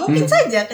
mungkin saja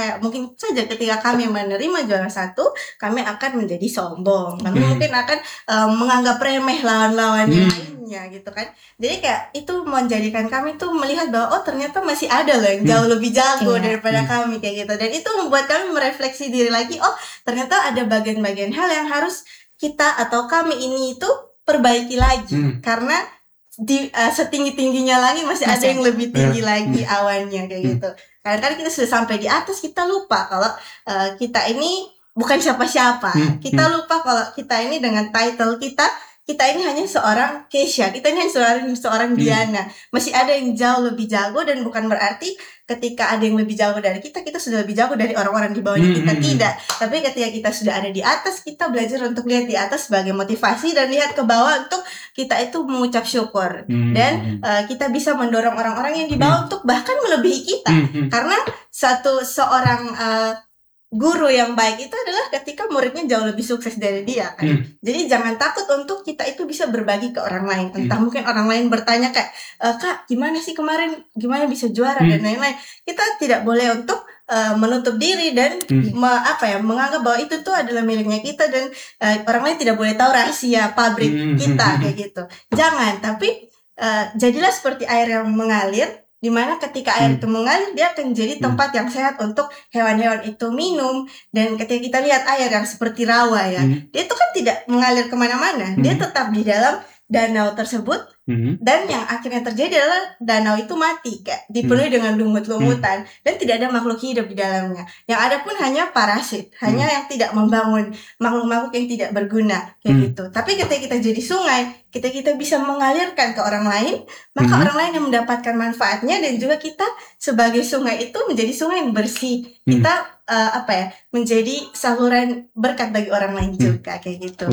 ketika kami menerima juara 1, kami akan menjadi sombong, kami mungkin akan menganggap remeh lawan-lawan yang lainnya gitu kan. Jadi kayak itu menjadikan kami tuh melihat bahwa ternyata masih ada loh yang jauh lebih jago daripada kami kayak gitu. Dan itu membuat kami merefleksi diri lagi, ternyata ada bagian-bagian hal yang harus kita atau kami ini itu perbaiki lagi, karena di setinggi-tingginya lagi masih ada yang lebih tinggi lagi awannya kayak gitu. Kadang-kadang kita sudah sampai di atas, kita lupa kalau kita ini bukan siapa-siapa. Kita lupa kalau kita ini dengan title kita ini hanya seorang Keisha, kita ini hanya seorang Diana. Masih ada yang jauh lebih jago, dan bukan berarti ketika ada yang lebih jago dari kita sudah lebih jago dari orang-orang di bawahnya kita. Tidak. Tapi ketika kita sudah ada di atas, kita belajar untuk lihat di atas sebagai motivasi dan lihat ke bawah untuk kita itu mengucap syukur. Dan kita bisa mendorong orang-orang yang di bawah untuk bahkan melebihi kita. Karena seorang guru yang baik itu adalah ketika muridnya jauh lebih sukses dari dia kan. Jadi jangan takut untuk kita itu bisa berbagi ke orang lain. Entah mungkin orang lain bertanya kayak, Kak gimana sih kemarin, gimana bisa juara dan lain-lain. Kita tidak boleh untuk menutup diri dan menganggap bahwa itu tuh adalah miliknya kita, dan orang lain tidak boleh tahu rahasia pabrik kita kayak gitu. Jangan, tapi jadilah seperti air yang mengalir, dimana ketika air itu mengalir, dia akan jadi tempat yang sehat untuk hewan-hewan itu minum. Dan ketika kita lihat air yang seperti rawa ya, dia itu kan tidak mengalir kemana-mana, dia tetap di dalam danau tersebut. Dan yang akhirnya terjadi adalah danau itu mati, kayak dipenuhi dengan lumut-lumutan, dan tidak ada makhluk hidup di dalamnya. Yang ada pun hanya parasit, hanya yang tidak membangun, makhluk-makhluk yang tidak berguna kayak gitu. Tapi ketika kita jadi sungai, kita bisa mengalirkan ke orang lain, maka orang lain yang mendapatkan manfaatnya, dan juga kita sebagai sungai itu menjadi sungai yang bersih. Kita menjadi saluran berkat bagi orang lain juga kayak gitu.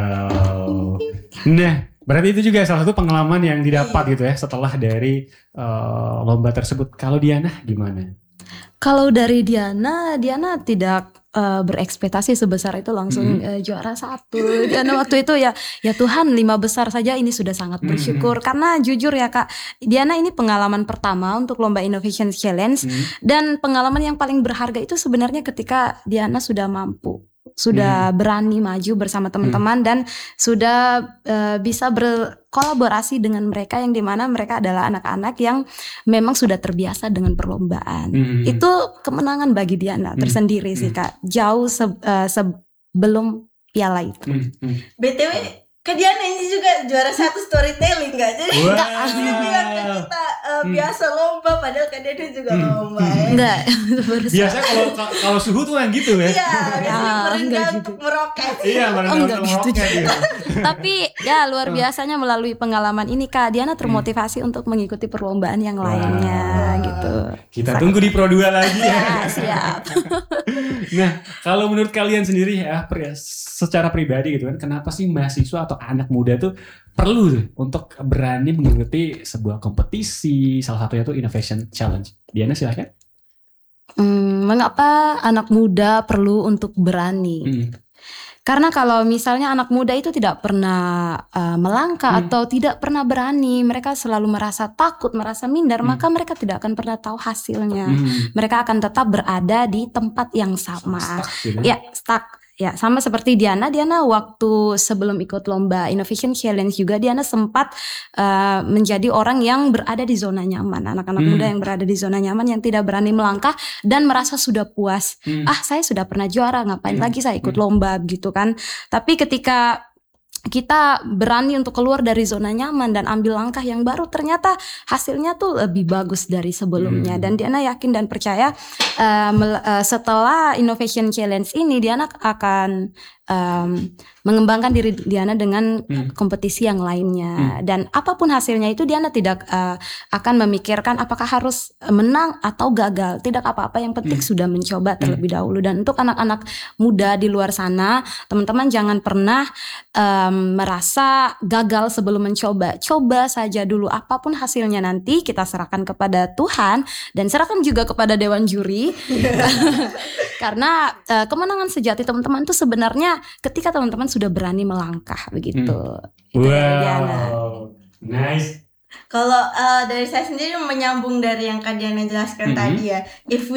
Wow. Nah, berarti itu juga salah satu pengalaman yang didapat gitu ya setelah dari lomba tersebut. Kalau Diana gimana? Kalau dari Diana tidak berekspektasi sebesar itu langsung juara 1. Diana waktu itu ya Tuhan 5 besar saja ini sudah sangat bersyukur. Karena jujur ya Kak, Diana ini pengalaman pertama untuk lomba Innovation Challenge. Dan pengalaman yang paling berharga itu sebenarnya ketika Diana sudah mampu, sudah berani maju bersama teman-teman, dan sudah bisa berkolaborasi dengan mereka yang dimana mereka adalah anak-anak yang memang sudah terbiasa dengan perlombaan. Itu kemenangan bagi Diana tersendiri sih Kak, jauh sebelum piala itu. BTW Kak Diana ini juga juara 1 storytelling gak? Jadi dia bilang ke kita biasa lomba, padahal Kak Diana juga lomba ya. Enggak. Biasanya kalau suhu tuh yang gitu ya. Iya, biasanya merendah untuk meroket. Iya, merendah untuk meroket gitu. Tapi ya luar biasanya melalui pengalaman ini Kak Diana termotivasi untuk mengikuti perlombaan yang lainnya gitu. Kita tunggu di Pro 2 lagi ya. Siap. Nah, kalau menurut kalian sendiri ya, secara pribadi gitu kan, kenapa sih mahasiswa atau anak muda tuh perlu tuh untuk berani mengikuti sebuah kompetisi, salah satunya tuh Innovation Challenge? Diana silahkan. Mengapa anak muda perlu untuk berani? Karena kalau misalnya anak muda itu tidak pernah melangkah atau tidak pernah berani, mereka selalu merasa takut, merasa minder, maka mereka tidak akan pernah tahu hasilnya. Mereka akan tetap berada di tempat yang sama. Stuck. Ya, sama seperti Diana waktu sebelum ikut lomba Innovation Challenge juga Diana sempat menjadi orang yang berada di zona nyaman. Anak-anak muda yang berada di zona nyaman, yang tidak berani melangkah dan merasa sudah puas. Saya sudah pernah juara, ngapain lagi saya ikut lomba gitu kan. Tapi ketika kita berani untuk keluar dari zona nyaman dan ambil langkah yang baru, ternyata hasilnya tuh lebih bagus dari sebelumnya. Dan Diana yakin dan percaya setelah Innovation Challenge ini Diana akan mengembangkan diri Diana dengan kompetisi yang lainnya. Dan apapun hasilnya itu Diana tidak akan memikirkan apakah harus menang atau gagal. Tidak apa-apa, yang penting sudah mencoba terlebih dahulu. Dan untuk anak-anak muda di luar sana, teman-teman jangan pernah merasa gagal sebelum mencoba. Coba saja dulu, apapun hasilnya nanti kita serahkan kepada Tuhan dan serahkan juga kepada Dewan Juri. Karena kemenangan sejati teman-teman itu sebenarnya ketika teman-teman sudah berani melangkah begitu. Wow, nice. Kalau dari saya sendiri menyambung dari yang Kak Diana jelaskan tadi ya, if